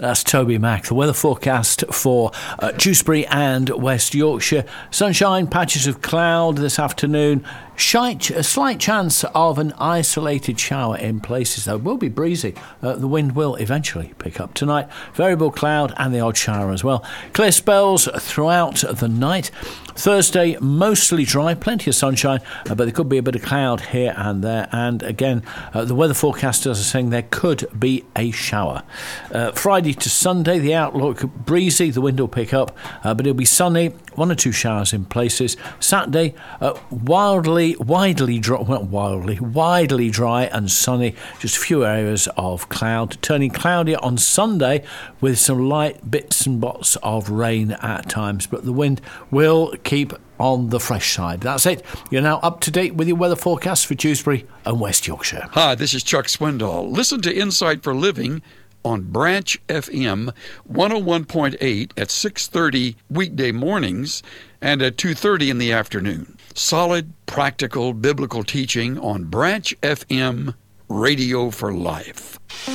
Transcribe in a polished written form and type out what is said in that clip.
That's Toby Mack. The weather forecast for Dewsbury and West Yorkshire. Sunshine, patches of cloud this afternoon. A slight chance of an isolated shower in places, though. It will be breezy. The wind will eventually pick up tonight. Variable cloud and the odd shower as well. Clear spells throughout the night. Thursday, mostly dry, plenty of sunshine, but there could be a bit of cloud here and there. And again, the weather forecasters are saying there could be a shower. Friday to Sunday, the outlook breezy, the wind will pick up, but it'll be sunny, 1 or 2 showers in places. Saturday, widely dry and sunny, just a few areas of cloud, turning cloudy on Sunday with some light bits and bots of rain at times, but the wind will keep on the fresh side. That's it. You're now up to date with your weather forecast for Dewsbury and West Yorkshire. Hi, this is Chuck Swindoll. Listen to Insight for Living on Branch FM 101.8 at 6:30 weekday mornings and at 2:30 in the afternoon. Solid, practical, biblical teaching on Branch FM, Radio for Life.